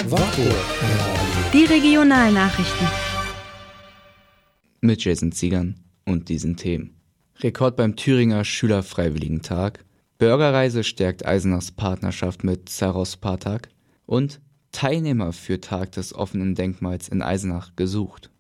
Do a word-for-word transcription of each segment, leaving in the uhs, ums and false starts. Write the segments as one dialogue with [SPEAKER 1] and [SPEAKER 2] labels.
[SPEAKER 1] Wartburg.
[SPEAKER 2] Die Regionalnachrichten.
[SPEAKER 3] Mit Jason Ziegern und diesen Themen. Rekord beim Thüringer Schülerfreiwilligentag. Bürgerreise stärkt Eisenachs Partnerschaft mit Saros-Spartak. Und Teilnehmer für Tag des offenen Denkmals in Eisenach gesucht.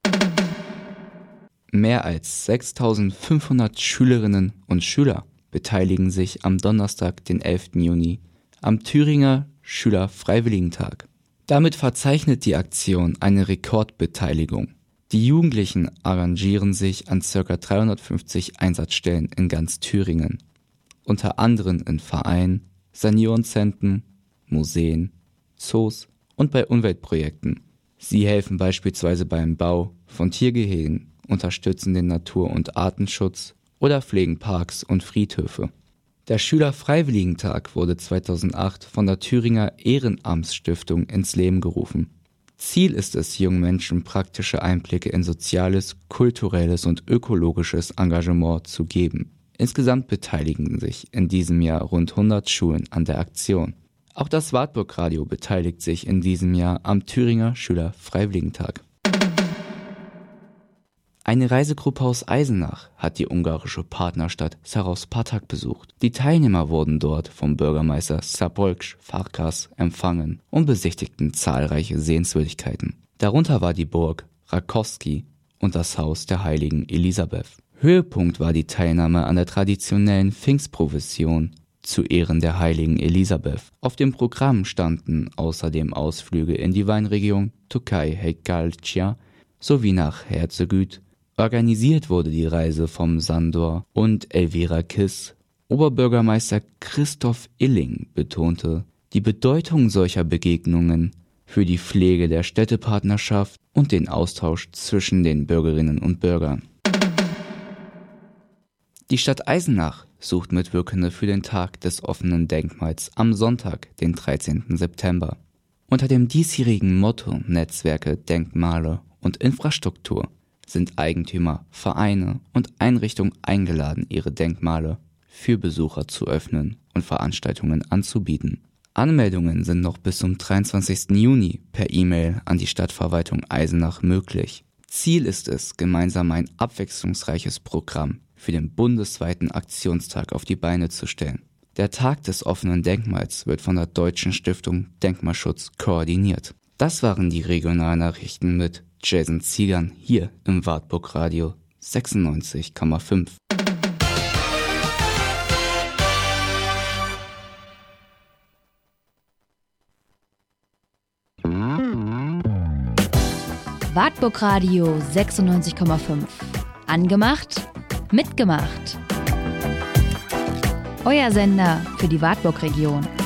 [SPEAKER 3] Mehr als sechstausendfünfhundert Schülerinnen und Schüler beteiligen sich am Donnerstag, den elften Juni, am Thüringer Schülerfreiwilligentag. Damit verzeichnet die Aktion eine Rekordbeteiligung. Die Jugendlichen arrangieren sich an ca. dreihundertfünfzig Einsatzstellen in ganz Thüringen, unter anderem in Vereinen, Seniorenzentren, Museen, Zoos und bei Umweltprojekten. Sie helfen beispielsweise beim Bau von Tiergehegen, unterstützen den Natur- und Artenschutz oder pflegen Parks und Friedhöfe. Der Schülerfreiwilligentag wurde zweitausendacht von der Thüringer Ehrenamtsstiftung ins Leben gerufen. Ziel ist es, jungen Menschen praktische Einblicke in soziales, kulturelles und ökologisches Engagement zu geben. Insgesamt beteiligen sich in diesem Jahr rund hundert Schulen an der Aktion. Auch das Wartburg-Radio beteiligt sich in diesem Jahr am Thüringer Schülerfreiwilligentag. Eine Reisegruppe aus Eisenach hat die ungarische Partnerstadt Saros-Spartak besucht. Die Teilnehmer wurden dort vom Bürgermeister Szabolcs Farkas empfangen und besichtigten zahlreiche Sehenswürdigkeiten. Darunter war die Burg Rákosky und das Haus der heiligen Elisabeth. Höhepunkt war die Teilnahme an der traditionellen Pfingstprozession zu Ehren der heiligen Elisabeth. Auf dem Programm standen außerdem Ausflüge in die Weinregion Tokaj-Hekalcia sowie nach Herzegüt. Organisiert wurde die Reise vom Sandor und Elvira Kiss. Oberbürgermeister Christoph Illing betonte die Bedeutung solcher Begegnungen für die Pflege der Städtepartnerschaft und den Austausch zwischen den Bürgerinnen und Bürgern. Die Stadt Eisenach sucht Mitwirkende für den Tag des offenen Denkmals am Sonntag, den dreizehnten September. Unter dem diesjährigen Motto Netzwerke, Denkmale und Infrastruktur sind Eigentümer, Vereine und Einrichtungen eingeladen, ihre Denkmale für Besucher zu öffnen und Veranstaltungen anzubieten. Anmeldungen sind noch bis zum dreiundzwanzigsten Juni per E-Mail an die Stadtverwaltung Eisenach möglich. Ziel ist es, gemeinsam ein abwechslungsreiches Programm für den bundesweiten Aktionstag auf die Beine zu stellen. Der Tag des offenen Denkmals wird von der Deutschen Stiftung Denkmalschutz koordiniert. Das waren die Regionalnachrichten mit Jason Ziegern hier im Wartburg Radio sechsundneunzig Komma fünf.
[SPEAKER 2] Wartburg Radio sechsundneunzig Komma fünf. Angemacht, mitgemacht. Euer Sender für die Wartburg-Region.